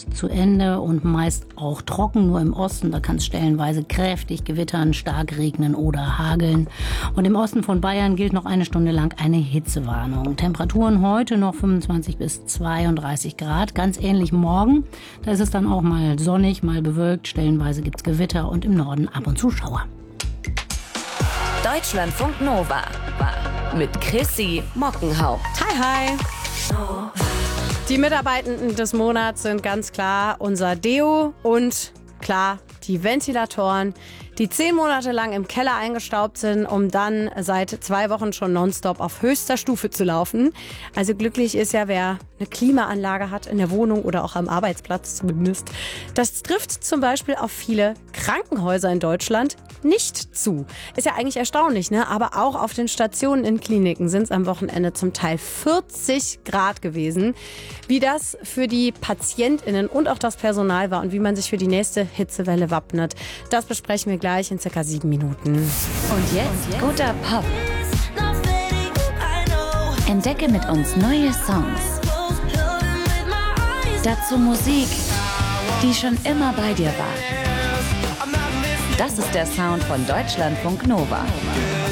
fast zu Ende und meist auch trocken, nur im Osten. Da kann es stellenweise kräftig gewittern, stark regnen oder hageln. Und im Osten von Bayern gilt noch eine Stunde lang eine Hitzewarnung. Temperaturen heute noch 25 bis 32 Grad, ganz ähnlich morgen. Da ist es dann auch mal sonnig, mal bewölkt, stellenweise gibt es Gewitter und im Norden ab und zu Schauer. Deutschlandfunk Nova mit Chrissy Mockenhaupt. Hi. Die Mitarbeitenden des Monats sind ganz klar unser Deo und klar die Ventilatoren, die 10 Monate lang im Keller eingestaubt sind, um dann seit 2 Wochen schon nonstop auf höchster Stufe zu laufen. Also glücklich ist ja, wer eine Klimaanlage hat in der Wohnung oder auch am Arbeitsplatz zumindest. Das trifft zum Beispiel auf viele Krankenhäuser in Deutschland nicht zu. Ist ja eigentlich erstaunlich, ne? Aber auch auf den Stationen in Kliniken sind es am Wochenende zum Teil 40 Grad gewesen. Wie das für die PatientInnen und auch das Personal war und wie man sich für die nächste Hitzewelle wappnet, das besprechen wir gleich in circa 7 Minuten. Und jetzt guter Pop. Entdecke mit uns neue Songs. Dazu Musik, die schon immer bei dir war. Das ist der Sound von Deutschlandfunk Nova.